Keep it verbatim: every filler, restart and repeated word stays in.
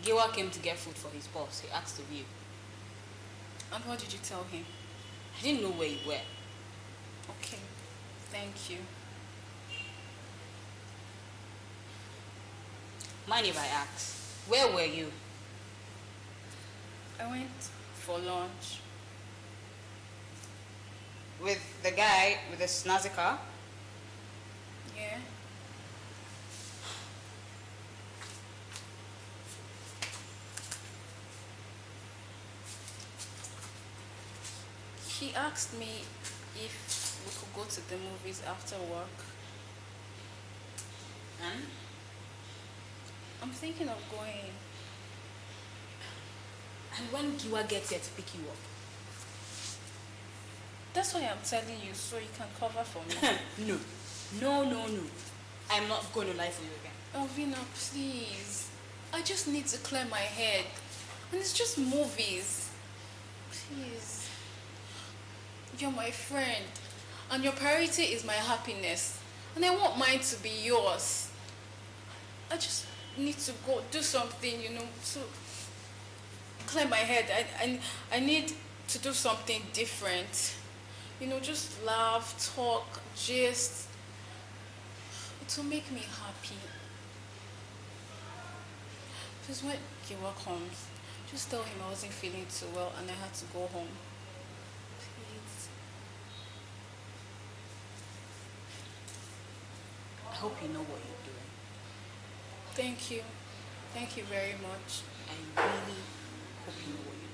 Giwa came to get food for his boss. He asked of you. And what did you tell him? I didn't know where you were. Okay, thank you. Mind if I ask, where were you? I went for lunch. With the guy with the snazzy car? Yeah. He asked me if we could go to the movies after work. And? I'm thinking of going. And when Giwa gets here to pick you up? That's why I'm telling you, so you can cover for me. No. No, no, no. I'm not going to lie for you again. Elvina, please. I just need to clear my head. And it's just movies. Please. You're my friend. And your priority is my happiness. And I want mine to be yours. I just need to go do something, you know, to clear my head. I, I, I need to do something different. You know, just laugh, talk, gist. It will make me happy. Just when Giwa comes, just tell him I wasn't feeling too well and I had to go home. Please. I hope you know what you're doing. Thank you. Thank you very much. I really hope you know what you're doing.